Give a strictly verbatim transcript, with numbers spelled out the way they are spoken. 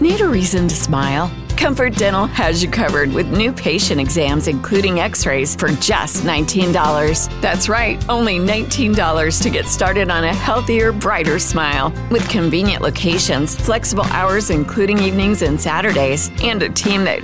Need a reason to smile? Comfort Dental has you covered with new patient exams, including x-rays, for just nineteen dollars. That's right, only nineteen dollars to get started on a healthier, brighter smile. With convenient locations, flexible hours including evenings and Saturdays, and a team that